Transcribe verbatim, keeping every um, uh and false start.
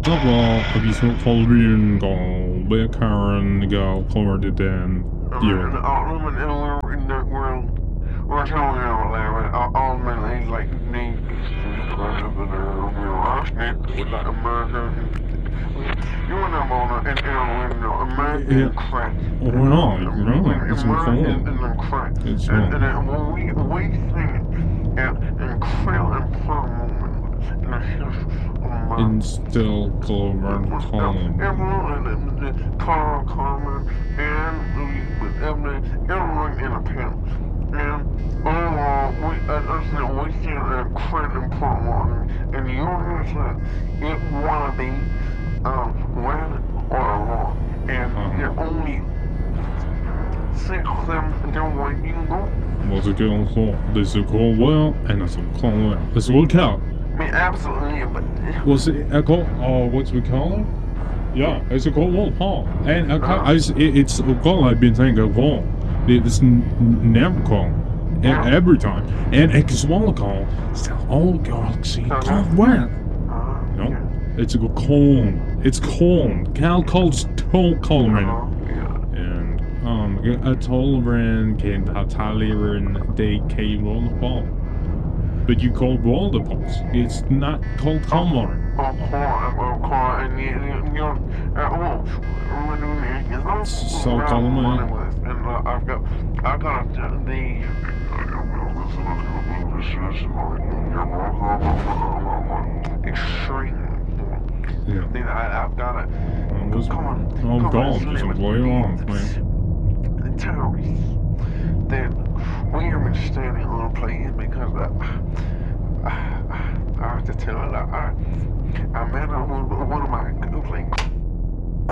那么比如说后边个别看个后面的店 I 有 mean, all of them in the in the world. We're telling you all that. All all men, they like need with like American. You and them on and and you American Yeah. crack. Oh, we're not, you know, it's American cool. and then crack. It's And not. and then when we we think and and krill and plum moment. And it's just In still Clover Home. everyone and Carl Carmen and with everything, everyone in a pen. And overall, we, I understand we see a credit and promo, and you understand it wanna be um win or wrong, and Uh-huh. you're only six them then when you go. What's it going for? This is called well, and it's called well. Let's look out. I mean, absolutely, but Was it a call? Oh, what's we call it? Yeah, it's a called well, Paul. And I, ca- I, it, it's a call I've been thinking of all. It's n- never call. And every time. And it's one call. It's the old galaxy called well. uh, No, yeah. it's a cone. It's cone. Cal calls toll color. Uh, yeah. And um, a tolerant can tolerant they came on the ball. But you call ball the pulse. It's not called color. Of course, of course, and you, you, you uh, oh, when you, you know, So around call 'em the out. money list, and uh, I've got, I got the, extreme. Yeah. Then I, I've got it. Um, was, Come on, oh, come on, God, Slim, just it's play me. along, man. The terrorists that we have been standing on a plane because I, I, I, I have to tell you, like, I,